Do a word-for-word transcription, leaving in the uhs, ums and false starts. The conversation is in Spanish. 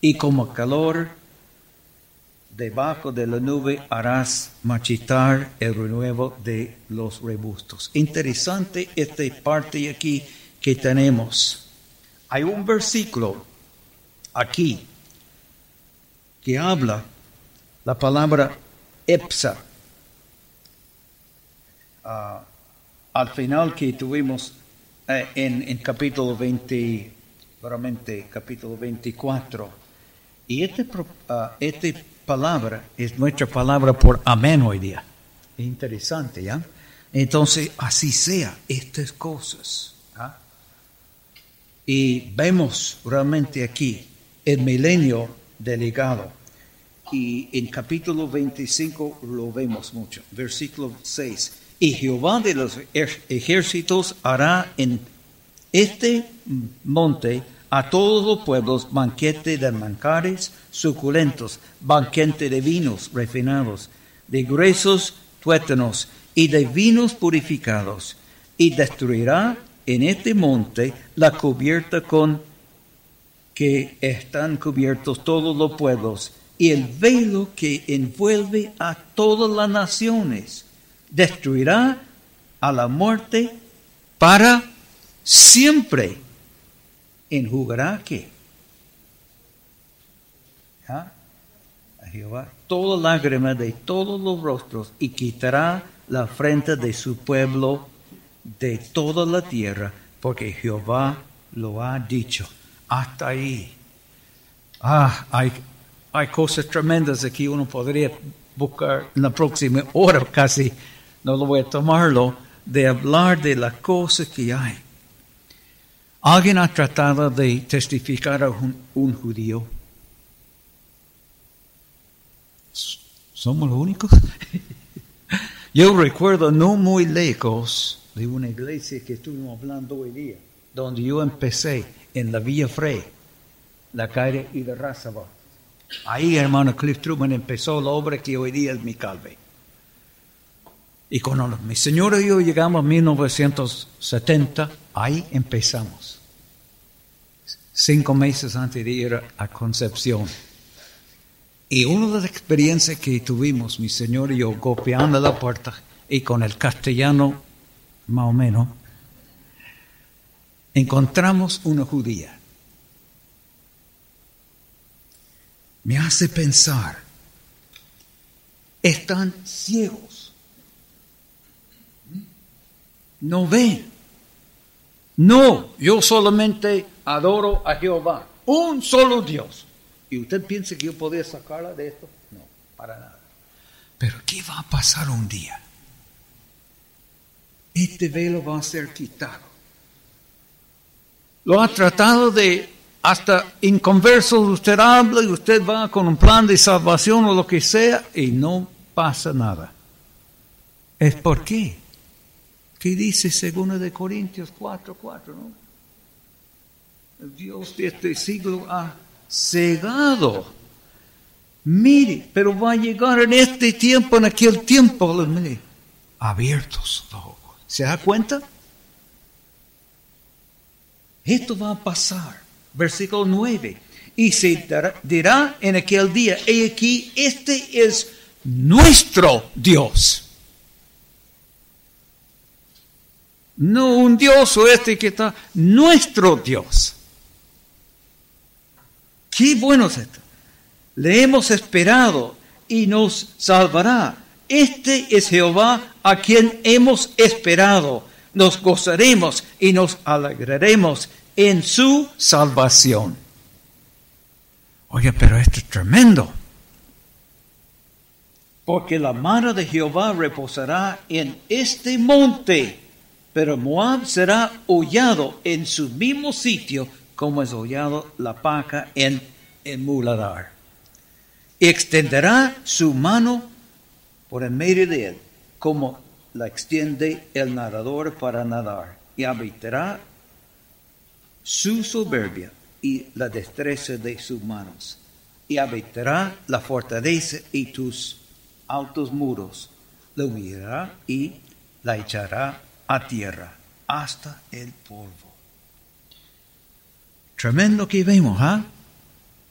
y como calor debajo de la nube harás marchitar el renuevo de los rebustos. Interesante esta parte aquí que tenemos. Hay un versículo aquí que habla la palabra epsa. Uh, al final que tuvimos eh, en, en capítulo veinte, realmente capítulo veinticuatro. Y esta uh, este palabra es nuestra palabra por amén hoy día. Es interesante, ¿ya? Entonces, así sea estas cosas. ¿Ah? Y vemos realmente aquí el milenio delegado. Y en capítulo veinticinco lo vemos mucho. Versículo seis. Y Jehová de los ejércitos hará en este monte a todos los pueblos banquete de manjares suculentos, banquete de vinos refinados, de gruesos tuétanos y de vinos purificados, y destruirá en este monte la cubierta con que están cubiertos todos los pueblos, y el velo que envuelve a todas las naciones. Destruirá a la muerte para siempre. ¿Enjugará qué? ¿Ya? A Jehová toda lágrima de todos los rostros, y quitará la afrenta de su pueblo de toda la tierra, porque Jehová lo ha dicho. Hasta ahí. Ah, hay, hay cosas tremendas aquí. Uno podría buscar en la próxima hora, casi no lo voy a tomarlo, de hablar de las cosas que hay. ¿Alguien ha tratado de testificar a un, un judío? ¿Somos los únicos? Yo recuerdo no muy lejos de una iglesia que estuvimos hablando hoy día, donde yo empecé en la Villa Frey, la calle y la Razaba. Ahí, hermano Cliff Truman empezó la obra que hoy día es mi calve. Y cuando mi señora y yo llegamos a mil novecientos setenta, ahí empezamos. Cinco meses antes de ir a Concepción. Y una de las experiencias que tuvimos, mi señora y yo, golpeando la puerta, y con el castellano más o menos, encontramos una judía. Me hace pensar, están ciegos. No ven. No, yo solamente adoro a Jehová, un solo Dios. ¿Y usted piensa que yo podía sacarla de esto? No, para nada. Pero ¿qué va a pasar un día? Este velo va a ser quitado. Lo ha tratado de, hasta inconverso, usted habla y usted va con un plan de salvación o lo que sea y no pasa nada. ¿Es por qué? ¿Qué dice segunda de Corintios cuatro, cuatro, no? El Dios de este siglo ha cegado. Mire, pero va a llegar en este tiempo, en aquel tiempo, mire, abiertos los ojos. ¿Se da cuenta? Esto va a pasar. Versículo nueve. Y se dará, dirá en aquel día, he aquí, este es nuestro Dios. No un Dios o este que está, nuestro Dios. Qué bueno es esto. Le hemos esperado y nos salvará. Este es Jehová a quien hemos esperado. Nos gozaremos y nos alegraremos en su salvación. Oye, pero esto es tremendo. Porque la mano de Jehová reposará en este monte, pero Moab será hollado en su mismo sitio, como es hollado la paja en el muladar. Y extenderá su mano por en medio de él, como la extiende el nadador para nadar, y habitará su soberbia y la destreza de sus manos, y habitará la fortaleza y tus altos muros, la humillará y la echará a tierra hasta el polvo. Tremendo que vemos, ¿ah? ¿eh?